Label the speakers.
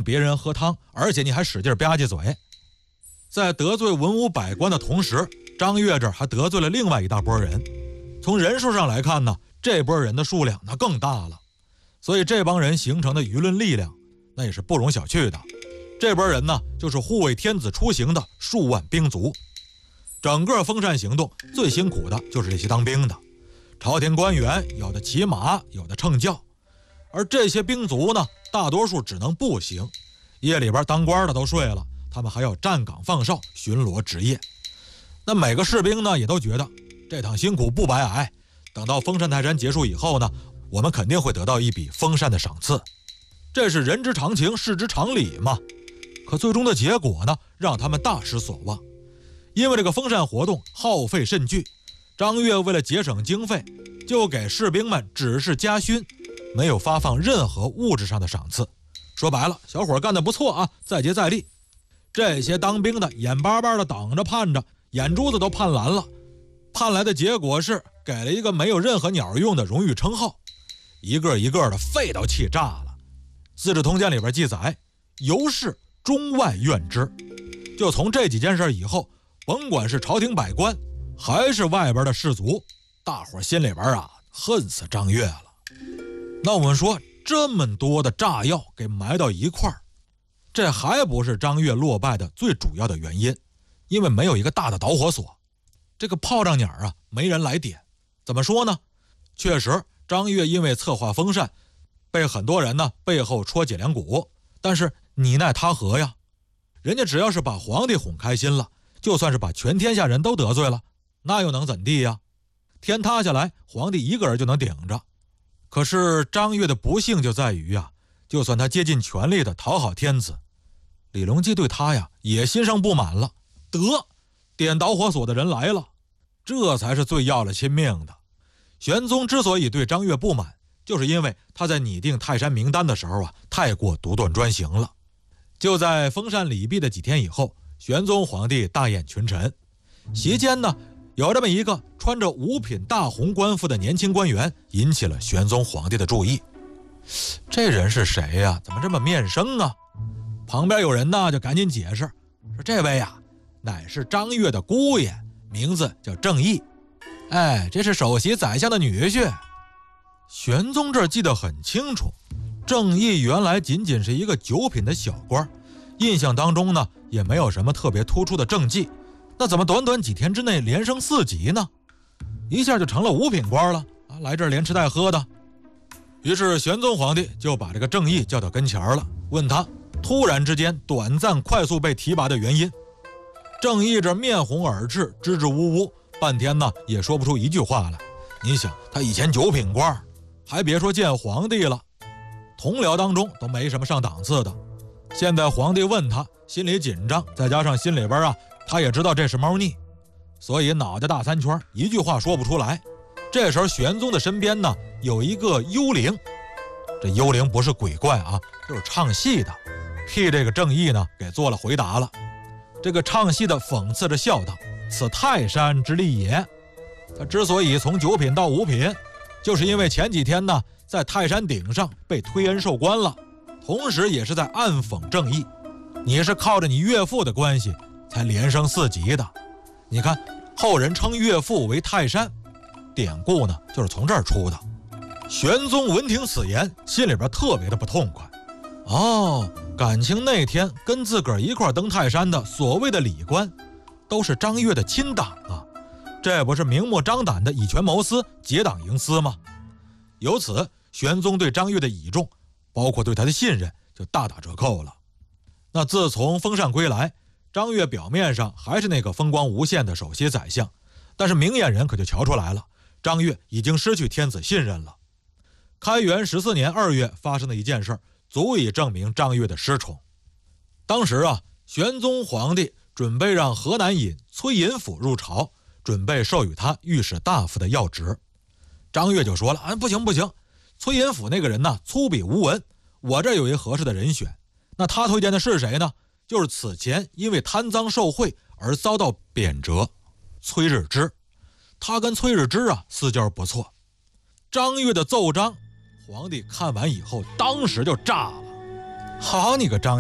Speaker 1: 别人喝汤，而且你还使劲吧唧嘴。在得罪文武百官的同时，张悦这儿还得罪了另外一大拨人。从人数上来看呢，这波人的数量那更大了，所以这帮人形成的舆论力量那也是不容小觑的。这波人呢，就是护卫天子出行的数万兵卒。整个封禅行动最辛苦的就是这些当兵的，朝廷官员有的骑马，有的乘轿，而这些兵卒呢，大多数只能步行，夜里边当官的都睡了，他们还要站岗放哨，巡逻值夜。那每个士兵呢，也都觉得这趟辛苦不白挨，等到封禅泰山结束以后呢，我们肯定会得到一笔封禅的赏赐，这是人之常情，事之常理嘛。可最终的结果呢，让他们大失所望。因为这个封禅活动耗费甚巨，张悦为了节省经费，就给士兵们只是加勋，没有发放任何物质上的赏赐。说白了，小伙干得不错啊，再接再厉。这些当兵的眼巴巴的等着盼着，眼珠子都盼蓝了。盼来的结果是给了一个没有任何鸟用的荣誉称号，一个一个的废到气炸了。资治通鉴里边记载，由是中外怨之。就从这几件事以后，甭管是朝廷百官还是外边的士卒，大伙心里边恨死张悦了。那我们说，这么多的炸药给埋到一块儿，这还不是张悦落败的最主要的原因，因为没有一个大的导火索，这个炮仗鸟没人来点。怎么说呢？确实张悦因为策划封禅，被很多人呢背后戳脊梁骨，但是你奈他何呀？人家只要是把皇帝哄开心了，就算是把全天下人都得罪了，那又能怎地呀？天塌下来，皇帝一个人就能顶着。可是张悦的不幸就在于就算他竭尽全力的讨好天子，李隆基对他也心生不满了。得，点导火索的人来了，这才是最要了亲命的。玄宗之所以对张悦不满，就是因为他在拟定泰山名单的时候太过独断专行了。就在封禅礼毕的几天以后，玄宗皇帝大宴群臣，席间呢，有这么一个穿着五品大红官服的年轻官员，引起了玄宗皇帝的注意。这人是谁呀？怎么这么面生啊？旁边有人呢，就赶紧解释说，这位乃是张悦的姑爷，名字叫郑义。这是首席宰相的女婿。玄宗这儿记得很清楚，郑义原来仅仅是一个九品的小官，印象当中呢，也没有什么特别突出的政绩。那怎么短短几天之内连升4级呢？一下就成了5品官了来这儿连吃带喝的。于是玄宗皇帝就把这个郑义叫到跟前了，问他突然之间短暂快速被提拔的原因。郑义这面红耳赤，支支吾吾，半天呢也说不出一句话来。你想，他以前9品官，还别说见皇帝了，同僚当中都没什么上档次的。现在皇帝问他，心里紧张，再加上心里边他也知道这是猫腻，所以脑袋大3圈，一句话说不出来。这时候玄宗的身边呢有一个幽灵，这幽灵不是鬼怪就是唱戏的，替这个郑义呢给做了回答了。这个唱戏的讽刺着笑道，此泰山之力也。他之所以从9品到5品，就是因为前几天呢在泰山顶上被推恩授官了，同时也是在暗讽郑义，你是靠着你岳父的关系才连升4级的。你看后人称岳父为泰山，典故呢就是从这儿出的。玄宗闻听此言，心里边特别的不痛快。感情那天跟自个儿一块登泰山的所谓的礼官，都是张悦的亲党这不是明目张胆的以权谋私，结党营私吗？由此玄宗对张悦的倚重，包括对他的信任，就大打折扣了。那自从封禅归来，张悦表面上还是那个风光无限的首席宰相，但是明眼人可就瞧出来了，张悦已经失去天子信任了。开元14年2月发生的一件事，足以证明张悦的失宠。当时玄宗皇帝准备让河南尹崔寅甫入朝，准备授予他御史大夫的要职。张悦就说了不行，崔寅甫那个人粗鄙无闻，我这有一合适的人选。那他推荐的是谁呢？就是此前因为贪赃受贿而遭到贬谪崔日之。他跟崔日之私交不错。张悦的奏章，皇帝看完以后当时就炸了。好你个张